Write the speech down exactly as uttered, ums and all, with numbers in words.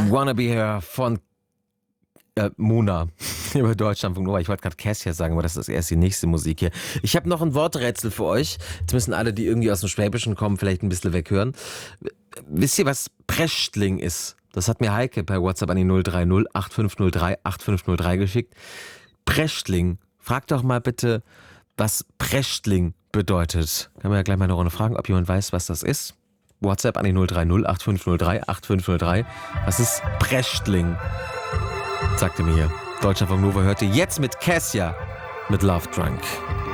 Wanna Be Here von äh, Muna über Deutschlandfunk Nova. Ich wollte gerade Cassia sagen, aber das ist erst die nächste Musik hier. Ich habe noch ein Worträtsel für euch. Jetzt müssen alle, die irgendwie aus dem Schwäbischen kommen, vielleicht ein bisschen weghören. Wisst ihr, was Prästling ist? Das hat mir Heike per WhatsApp an die null drei null acht fünf null drei acht fünf null drei geschickt. Prästling. Frag doch mal bitte, was Prästling bedeutet. Kann man ja gleich mal eine Runde fragen, ob jemand weiß, was das ist. WhatsApp an die null drei null acht fünf null drei acht fünf null drei. Was ist Prästling? Sagte mir hier. Deutschlandfunk Nova hörte jetzt mit Cassia mit Love Drunk.